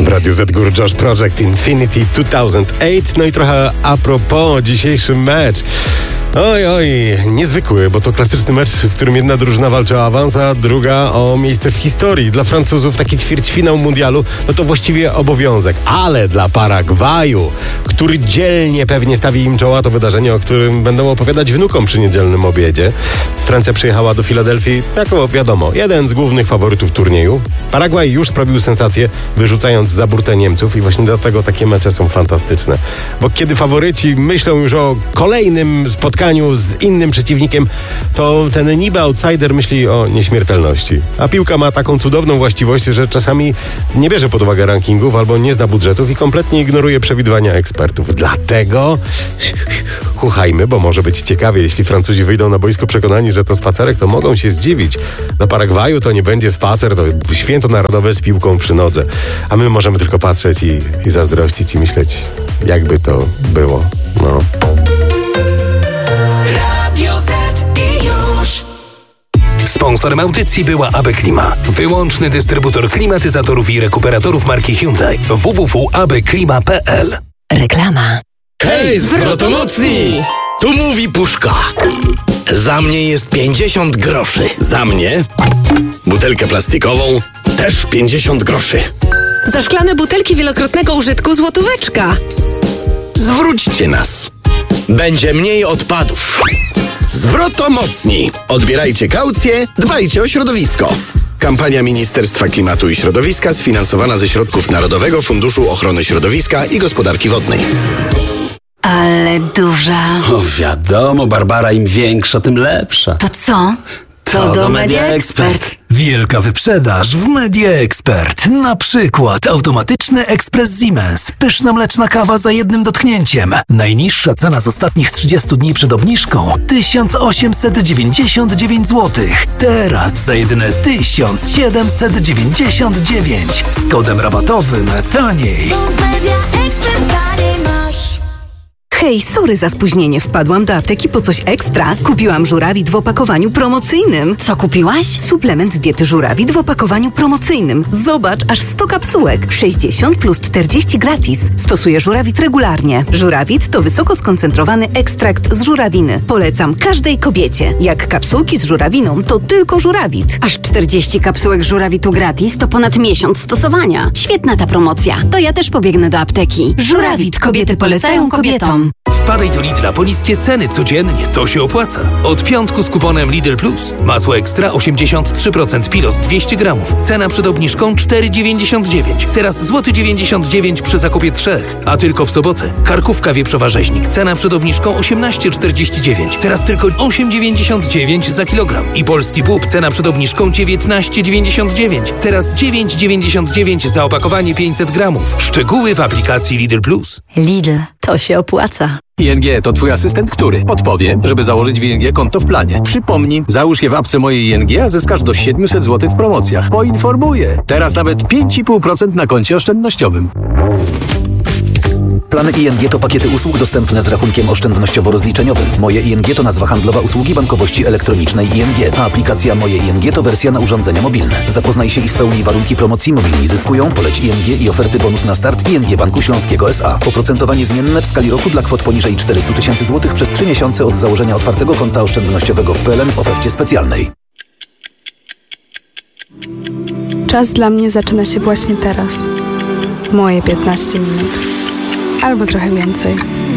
Radiu Z Gór Josh Project Infinity 2008. No i trochę a propos dzisiejszy mecz. Oj, niezwykły, bo to klasyczny mecz, w którym jedna drużyna walczy o awans, a druga o miejsce w historii. Dla Francuzów taki ćwierćfinał mundialu, no to właściwie obowiązek. Ale dla Paragwaju, który dzielnie pewnie stawi im czoła, to wydarzenie, o którym będą opowiadać wnukom przy niedzielnym obiedzie. Francja przyjechała do Filadelfii jako, wiadomo, jeden z głównych faworytów turnieju. Paragwaj już sprawił sensację, wyrzucając za burtę Niemców i właśnie dlatego takie mecze są fantastyczne. Bo kiedy faworyci myślą już o kolejnym spotkaniu z innym przeciwnikiem, to ten niby outsider myśli o nieśmiertelności. A piłka ma taką cudowną właściwość, że czasami nie bierze pod uwagę rankingów albo nie zna budżetów i kompletnie ignoruje przewidywania ekspertów. Dlatego chuchajmy, bo może być ciekawie. Jeśli Francuzi wyjdą na boisko przekonani, że to spacerek, to mogą się zdziwić. Dla Paragwaju to nie będzie spacer, to święto narodowe z piłką przy nodze. A my możemy tylko patrzeć i zazdrościć i myśleć, jakby to było. No. Sponsorem audycji była AB Klima. Wyłączny dystrybutor klimatyzatorów i rekuperatorów marki Hyundai. www.abklima.pl. Reklama. Hej, zwrotomocni! Tu mówi Puszka. Za mnie jest 50 groszy. Za mnie butelkę plastikową też 50 groszy. Za szklane butelki wielokrotnego użytku złotóweczka. Zwróćcie nas. Będzie mniej odpadów. Zwrotomocni. Odbierajcie kaucję, dbajcie o środowisko. Kampania Ministerstwa Klimatu i Środowiska sfinansowana ze środków Narodowego Funduszu Ochrony Środowiska i Gospodarki Wodnej. Ale duża. O, wiadomo, Barbara, im większa, tym lepsza. To co? To do Media Expert. Wielka wyprzedaż w Media Expert. Na przykład automatyczny ekspres Siemens. Pyszna mleczna kawa za jednym dotknięciem. Najniższa cena z ostatnich 30 dni przed obniżką 1899 zł. Teraz za jedyne 1799. Z kodem rabatowym taniej. Hej, sorry za spóźnienie. Wpadłam do apteki po coś ekstra. Kupiłam żurawit w opakowaniu promocyjnym. Co kupiłaś? Suplement z diety żurawit w opakowaniu promocyjnym. Zobacz, aż 100 kapsułek. 60 plus 40 gratis. Stosuję żurawit regularnie. Żurawit to wysoko skoncentrowany ekstrakt z żurawiny. Polecam każdej kobiecie. Jak kapsułki z żurawiną, to tylko żurawit. Aż 40 kapsułek żurawitu gratis to ponad miesiąc stosowania. Świetna ta promocja. To ja też pobiegnę do apteki. Żurawit. Kobiety polecają kobietom. Wpadaj do Lidla po niskie ceny codziennie. To się opłaca. Od piątku z kuponem Lidl Plus. Masło ekstra 83% Pilos 200 gramów. Cena przed obniżką 4,99. Teraz złoty 99 przy zakupie 3. A tylko w sobotę. Karkówka wieprzowa rzeźnik. Cena przed obniżką 18,49. Teraz tylko 8,99 za kilogram. I polski bób. Cena przed obniżką 19,99. Teraz 9,99 za opakowanie 500 gramów. Szczegóły w aplikacji Lidl Plus. Lidl. To się opłaca. ING to twój asystent, który podpowie, żeby założyć w ING konto w planie. Przypomnij, załóż je w apce mojej ING, a zyskasz do 700 zł w promocjach. Poinformuję. Teraz nawet 5,5% na koncie oszczędnościowym. Plany ING to pakiety usług dostępne z rachunkiem oszczędnościowo-rozliczeniowym. Moje ING to nazwa handlowa usługi bankowości elektronicznej ING, a aplikacja Moje ING to wersja na urządzenia mobilne. Zapoznaj się i spełnij warunki promocji Mobilni Zyskują, poleć ING i oferty bonus na start ING Banku Śląskiego S.A. Oprocentowanie zmienne w skali roku dla kwot poniżej 400 000 zł przez 3 miesiące od założenia otwartego konta oszczędnościowego w PLN w ofercie specjalnej. Czas dla mnie zaczyna się właśnie teraz. Moje 15 minut. Albo trochę więcej.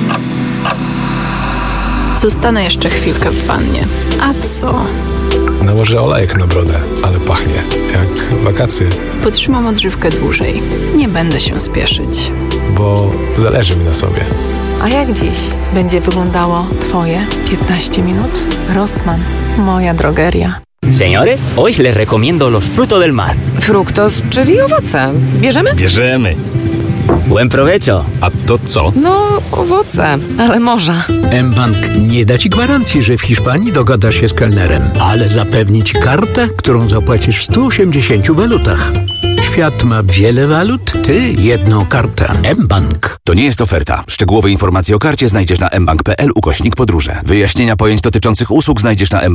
Zostanę jeszcze chwilkę w wannie. A co? Nałożę olejek na brodę, ale pachnie jak wakacje. Potrzymam odżywkę dłużej. Nie będę się spieszyć. Bo zależy mi na sobie. A jak dziś będzie wyglądało Twoje 15 minut? Rossmann, moja drogeria. Señores, hoy les recomiendo los frutos del mar. Fruktos, czyli owoce. Bierzemy? Bierzemy. Buen provecho. A to co? No, owoce, ale morza. mBank nie da Ci gwarancji, że w Hiszpanii dogadasz się z kelnerem, ale zapewni Ci kartę, którą zapłacisz w 180 walutach. Świat ma wiele walut, Ty jedną kartę. mBank. To nie jest oferta. Szczegółowe informacje o karcie znajdziesz na mbank.pl/podróże. Wyjaśnienia pojęć dotyczących usług znajdziesz na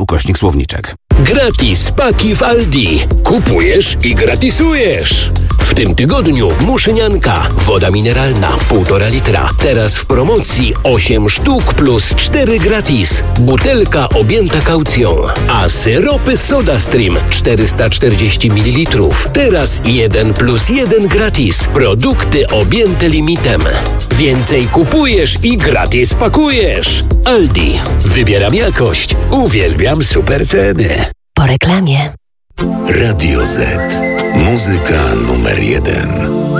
mbank.pl/słowniczek. Gratis paki w Aldi. Kupujesz i gratisujesz. W tym tygodniu muszynianka, woda mineralna 1,5 litra. Teraz w promocji 8 sztuk plus 4 gratis. Butelka objęta kaucją. A syropy SodaStream 440 ml. Teraz 1 plus 1 gratis. Produkty objęte limitem. Więcej kupujesz i gratis pakujesz. Aldi. Wybieram jakość. Uwielbiam super ceny. Po reklamie. Radio Z. Muzyka numer 1.